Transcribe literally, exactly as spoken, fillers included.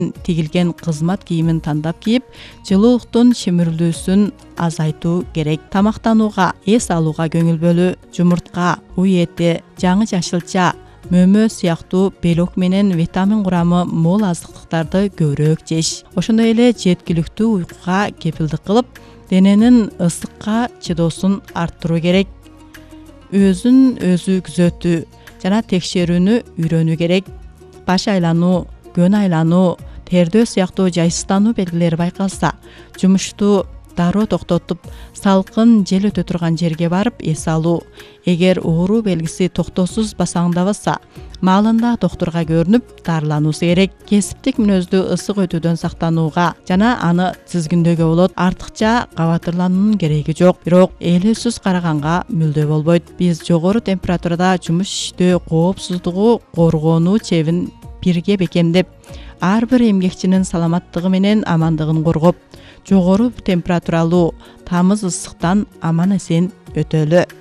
тигилген кызмат кийимин тандап кийип, жылуулуктун шимирлүүсүн азайтуу керек. Тамактанууга, эс алууга көңүл бөлүү, жумуртка, уй эти, жаңы жашылча, мөмө сыяктуу белок менен витамин курамы мол азыктыктарды көбүрөөк жеш. Ошондой эле жеткиликтүү уйкуга кепилдик кылып, дененин ысыкка чыдоосун арттыруу керек. Өзүн өзү күзөтүү жана текшерүүнү үйрөнүү керек. Баш айлануу, көн айлануу, тердөө сыяктуу жайсыздануу белгилери байкалса, жумушту дароо токтотуп, салкын жел өтө турган жерге барып эс алуу. Эгер ооруу белгиси токтоосуз басаңдабаса, маалында доктурга көрүнүп, дарылануусу керек. Кесиптик мүнөздүү ысык өтүүдөн сактанууга жана аны тизгиндөөгө болот. Артыкча кабатырлануунун кереги жок, бирок элеусүз караганга мүлдө болбойт. Биз жогору температурада жумуш иштөө коопсуздугу коргонуу чебин бирге бекемдеп, ар бир эмгекчинин саламаттыгы менен амандыгын коргоп, жогору температуралуу тамыз ысыктан аман эсен өтөлү.